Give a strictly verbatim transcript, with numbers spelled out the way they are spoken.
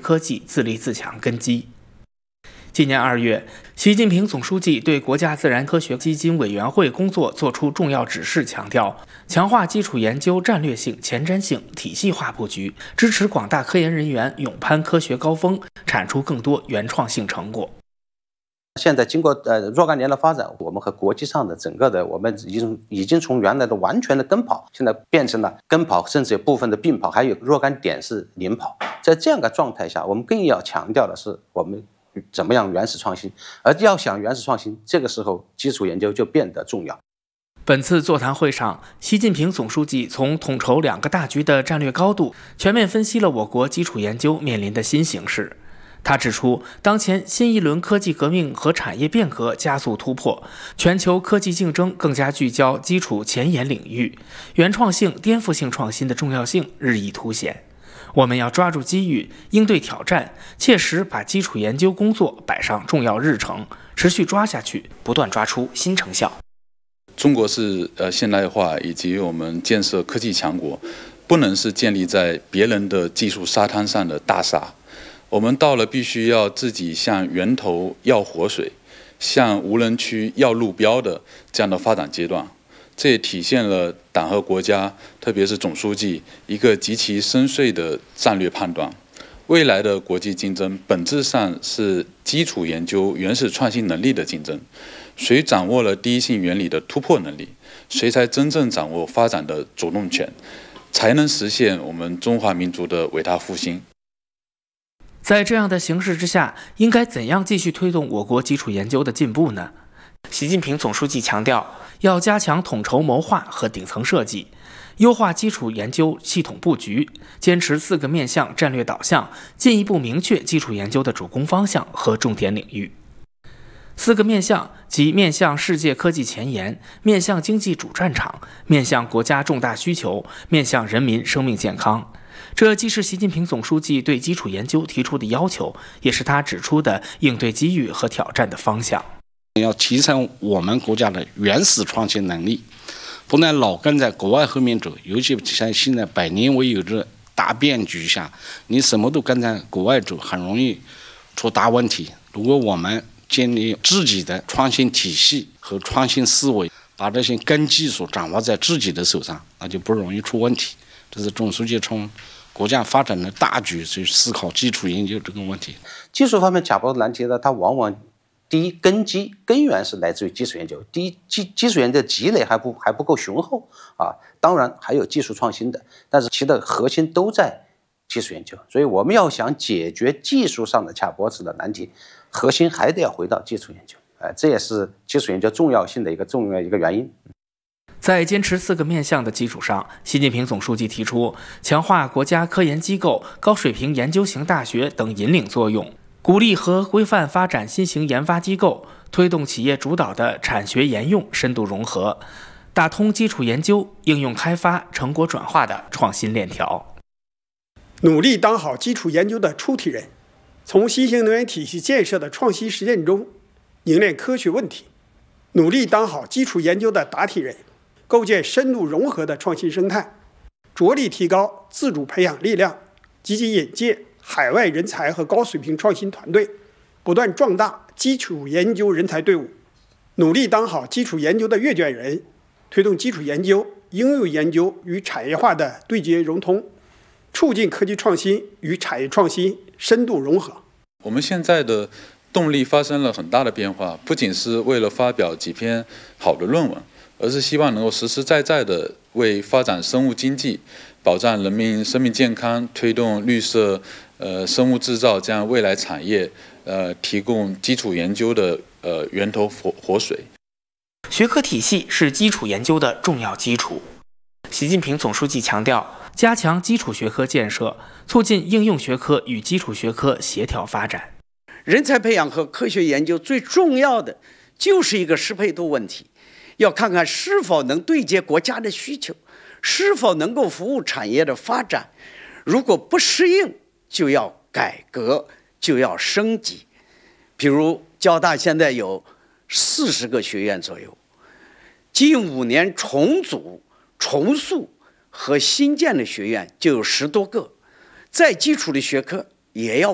科技自立自强根基。今年二月，习近平总书记对国家自然科学基金委员会工作作出重要指示，强调强化基础研究战略性、前瞻性、体系化布局，支持广大科研人员勇攀科学高峰，产出更多原创性成果。 现在经过呃若干年的发展，我们和国际上的整个的我们已经已经从原来的完全的跟跑，现在变成了跟跑，甚至有部分的并跑，还有若干点是领跑。在这样的状态下，我们更要强调的是我们怎么样原始创新，而要想原始创新，这个时候基础研究就变得重要。 本次座谈会上，习近平总书记从统筹两个大局的战略高度，全面分析了我国基础研究面临的新形势。他指出，当前新一轮科技革命和产业变革加速突破，全球科技竞争更加聚焦基础前沿领域，原创性、颠覆性创新的重要性日益凸显。我们要抓住机遇，应对挑战，切实把基础研究工作摆上重要日程，持续抓下去，不断抓出新成效。 中国是呃现代化以及我们建设科技强国，不能是建立在别人的技术沙滩上的大厦。我们到了必须要自己向源头要活水，向无人区要路标的这样的发展阶段。这也体现了党和国家，特别是总书记一个极其深邃的战略判断。未来的国际竞争本质上是基础研究原始创新能力的竞争，谁掌握了第一性原理的突破能力，谁才真正掌握发展的主动权，才能实现我们中华民族的伟大复兴。 在这样的形势之下，应该怎样继续推动我国基础研究的进步呢？习近平总书记强调，要加强统筹谋划和顶层设计，优化基础研究系统布局，坚持四个面向战略导向，进一步明确基础研究的主攻方向和重点领域。四个面向即面向世界科技前沿，面向经济主战场，面向国家重大需求，面向人民生命健康。这既是习近平总书记对基础研究提出的要求，也是他指出的应对机遇和挑战的方向。 要提升我们国家的原始创新能力，不能老跟在国外后面走，尤其像现在百年未有的大变局下，你什么都跟在国外走，很容易出大问题。如果我们建立自己的创新体系和创新思维，把这些根技术掌握在自己的手上，那就不容易出问题。这是总书记从国家发展的大局去思考基础研究这个问题。 技术方面卡脖子难题的，它往往第一根基根源是来自于基础研究，第一基基础研究的积累还不还不够雄厚啊，当然还有技术创新的，但是其的核心都在基础研究，所以我们要想解决技术上的卡脖子的难题，核心还得要回到基础研究，哎、呃，这也是基础研究重要性的一个重要一个原因。 在坚持四个面向的基础上，习近平总书记提出强化国家科研机构、高水平研究型大学等引领作用，鼓励和规范发展新型研发机构，推动企业主导的产学研用深度融合，打通基础研究、应用开发、成果转化的创新链条。 努力当好基础研究的出题人，从新型能源体系建设的创新实践中凝练科学问题；努力当好基础研究的答题人，构建深度融合的创新生态，着力提高自主培养力量，积极引荐海外人才和高水平创新团队，不断壮大基础研究人才队伍；努力当好基础研究的阅卷人，推动基础研究、应用研究与产业化的对接融通，促进科技创新与产业创新深度融合。 我们现在的动力发生了很大的变化，不仅是为了发表几篇好的论文，而是希望能够实实在在地为发展生物经济、保障人民生命健康、推动绿色呃生物制造这样未来产业呃提供基础研究的呃源头活活水。 学科体系是基础研究的重要基础。习近平总书记强调，加强基础学科建设，促进应用学科与基础学科协调发展。 人才培养和科学研究最重要的就是一个适配度问题，要看看是否能对接国家的需求，是否能够服务产业的发展。如果不适应，就要改革，就要升级。比如交大现在有四十个学院左右，近五年重组、重塑和新建的学院就有十多个，再基础的学科也要